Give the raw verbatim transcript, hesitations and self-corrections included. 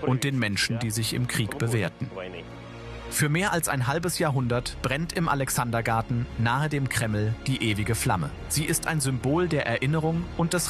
und den Menschen, die sich im Krieg bewährten. Für mehr als ein halbes Jahrhundert brennt im Alexandergarten nahe dem Kreml die ewige Flamme. Sie ist ein Symbol der Erinnerung und des